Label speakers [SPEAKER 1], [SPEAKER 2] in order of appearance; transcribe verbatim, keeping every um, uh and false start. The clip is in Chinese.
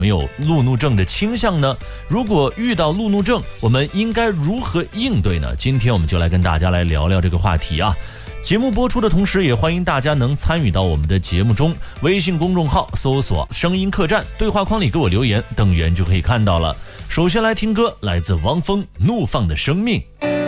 [SPEAKER 1] 没有路怒症的倾向呢？如果遇到路怒症，我们应该如何应对呢？今天我们就来跟大家来聊聊这个话题啊。节目播出的同时，也欢迎大家能参与到我们的节目中。微信公众号搜索声音客栈，对话框里给我留言，邓源就可以看到了。首先来听歌，来自汪峰《怒放的生命》。